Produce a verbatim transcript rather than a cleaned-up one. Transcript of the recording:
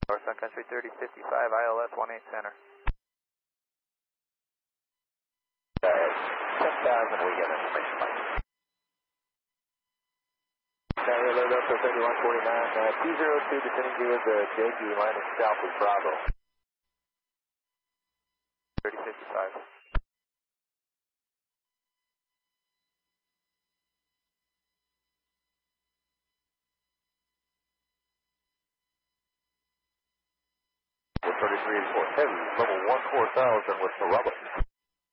North Sun Country thirty fifty-five, I L S one eight center. ten thousand, we get information, Mike. Carrier load up for thirty-one forty-nine, uh, two zero two descending via the J G line of south of Bravo. thirty fifty-five. thirty-three eighty-four, heavy, level one four thousand with the Roberts.